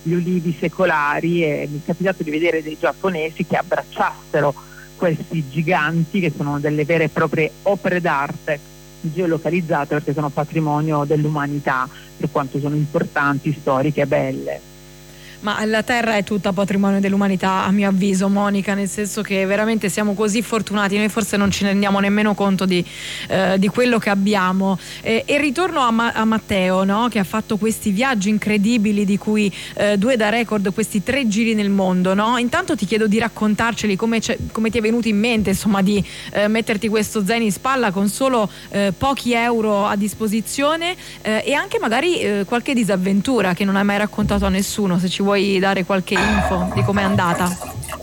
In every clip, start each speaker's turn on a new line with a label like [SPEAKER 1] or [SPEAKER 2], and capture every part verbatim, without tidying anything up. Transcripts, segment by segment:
[SPEAKER 1] gli ulivi secolari, e mi è capitato di vedere dei giapponesi che abbracciassero questi giganti, che sono delle vere e proprie opere d'arte geolocalizzate, perché sono patrimonio dell'umanità, per quanto sono importanti, storiche e belle.
[SPEAKER 2] Ma la Terra è tutta patrimonio dell'umanità, a mio avviso, Monica, nel senso che veramente siamo così fortunati, noi forse non ci rendiamo nemmeno conto di, eh, di quello che abbiamo. Eh, e ritorno a, Ma- a Matteo, no? Che ha fatto questi viaggi incredibili, di cui eh, due da record, questi tre giri nel mondo, no? Intanto ti chiedo di raccontarceli, come, come ti è venuto in mente, insomma, di eh, metterti questo zaino in spalla con solo eh, pochi euro a disposizione, eh, e anche magari eh, qualche disavventura che non hai mai raccontato a nessuno, se ci vuoi Vuoi dare qualche info di com'è andata?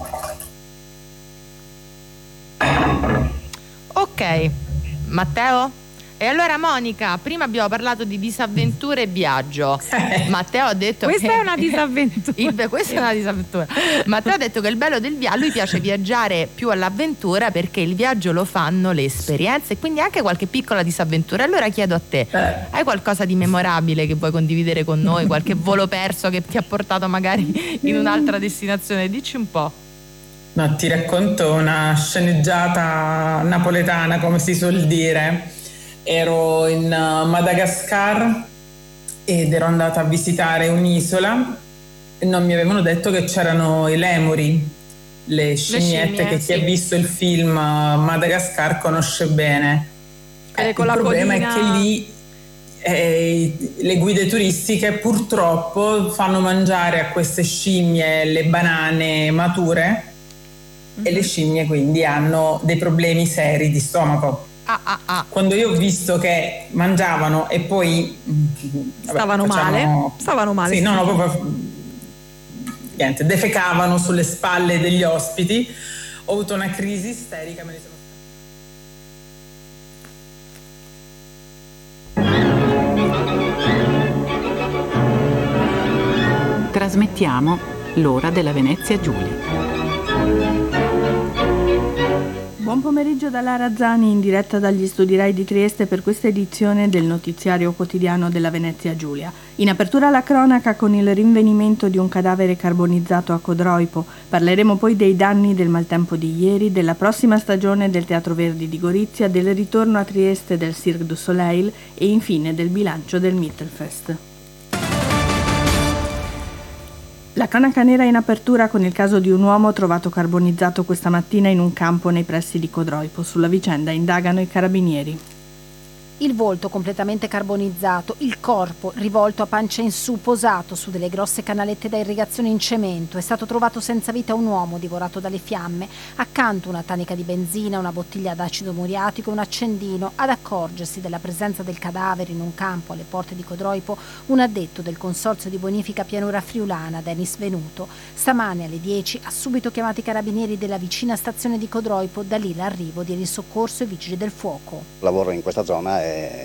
[SPEAKER 3] Ok, Matteo? E allora Monica, prima abbiamo parlato di disavventure e viaggio. Matteo ha detto
[SPEAKER 2] questa
[SPEAKER 3] che
[SPEAKER 2] è una disavventura.
[SPEAKER 3] il, questa è una disavventura. Matteo ha detto che il bello del viaggio, a lui piace viaggiare più all'avventura, perché il viaggio lo fanno le esperienze e quindi anche qualche piccola disavventura. Allora chiedo a te, hai qualcosa di memorabile che vuoi condividere con noi? Qualche volo perso che ti ha portato magari in un'altra destinazione? Dici un po'.
[SPEAKER 4] No, ti racconto una sceneggiata napoletana, come si suol dire. Ero in Madagascar ed ero andata a visitare un'isola e non mi avevano detto che c'erano i lemuri, le scimmiette, le scimmie, che sì. Chi ha visto il film Madagascar conosce bene. Eh, il problema colina... è che lì eh, le guide turistiche purtroppo fanno mangiare a queste scimmie le banane mature, mm-hmm. e le scimmie quindi hanno dei problemi seri di stomaco.
[SPEAKER 3] Ah, ah, ah.
[SPEAKER 4] Quando io ho visto che mangiavano e poi vabbè,
[SPEAKER 2] stavano
[SPEAKER 4] facciamo,
[SPEAKER 2] male stavano male
[SPEAKER 4] sì, no, no, proprio niente, defecavano sulle spalle degli ospiti, ho avuto una crisi isterica, me ne
[SPEAKER 5] sono... Trasmettiamo l'ora della Venezia Giulia.
[SPEAKER 6] Buon pomeriggio da Lara Zani, in diretta dagli studi Rai di Trieste per questa edizione del notiziario quotidiano della Venezia Giulia. In apertura la cronaca con il rinvenimento di un cadavere carbonizzato a Codroipo. Parleremo poi dei danni del maltempo di ieri, della prossima stagione del Teatro Verdi di Gorizia, del ritorno a Trieste del Cirque du Soleil e infine del bilancio del Mittelfest. La cronaca nera in apertura con il caso di un uomo trovato carbonizzato questa mattina in un campo nei pressi di Codroipo. Sulla vicenda indagano i carabinieri.
[SPEAKER 7] Il volto completamente carbonizzato, il corpo rivolto a pancia in su, posato su delle grosse canalette da irrigazione in cemento. È stato trovato senza vita un uomo divorato dalle fiamme, accanto una tanica di benzina, una bottiglia d'acido muriatico e un accendino. Ad accorgersi della presenza del cadavere in un campo alle porte di Codroipo un addetto del consorzio di bonifica pianura friulana, Denis Venuto. Stamane alle dieci ha subito chiamato i carabinieri della vicina stazione di Codroipo, da lì l'arrivo di soccorso e vigili del fuoco.
[SPEAKER 8] Lavoro in questa zona e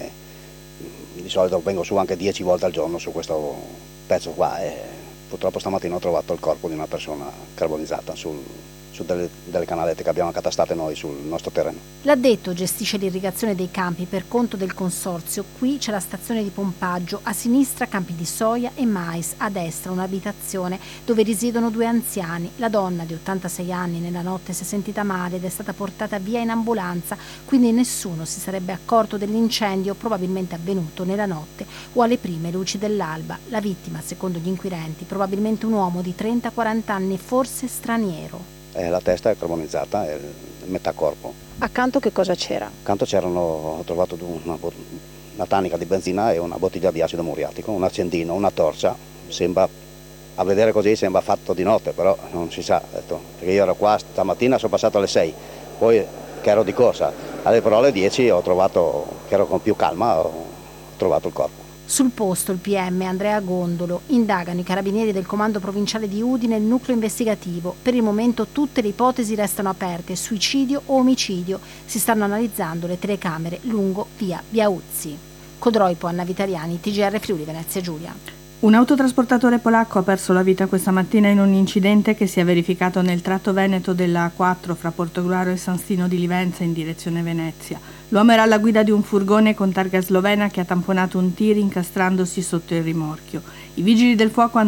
[SPEAKER 8] di solito vengo su anche dieci volte al giorno su questo pezzo qua e purtroppo stamattina ho trovato il corpo di una persona carbonizzata sul, su delle, delle canalette che abbiamo accatastate noi sul nostro terreno.
[SPEAKER 7] L'addetto gestisce l'irrigazione dei campi per conto del consorzio. Qui c'è la stazione di pompaggio, a sinistra campi di soia e mais, a destra un'abitazione dove risiedono due anziani. La donna di ottantasei anni nella notte si è sentita male ed è stata portata via in ambulanza, quindi nessuno si sarebbe accorto dell'incendio, probabilmente avvenuto nella notte o alle prime luci dell'alba. La vittima, secondo gli inquirenti, probabilmente un uomo di trenta quaranta anni, forse straniero.
[SPEAKER 8] Eh, la testa è carbonizzata e metà corpo.
[SPEAKER 7] Accanto che cosa c'era?
[SPEAKER 8] Accanto c'erano, ho trovato una, una tanica di benzina e una bottiglia di acido muriatico, un accendino, una torcia. Sembra, a vedere così sembra fatto di notte, però non si sa, detto, perché io ero qua stamattina, sono passato alle sei, poi che ero di corsa, alle però alle dieci ho trovato, che ero con più calma, ho trovato il corpo.
[SPEAKER 7] Sul posto il P M Andrea Gondolo. Indagano i carabinieri del comando provinciale di Udine e il nucleo investigativo. Per il momento tutte le ipotesi restano aperte: suicidio o omicidio. Si stanno analizzando le telecamere lungo via Biauzzi. Codroipo, Anna Vitaliani, T G R Friuli Venezia Giulia.
[SPEAKER 6] Un autotrasportatore polacco ha perso la vita questa mattina in un incidente che si è verificato nel tratto veneto della A quattro fra Portogruaro e San Stino di Livenza in direzione Venezia. L'uomo era alla guida di un furgone con targa slovena che ha tamponato un tir incastrandosi sotto il rimorchio. I vigili del fuoco hanno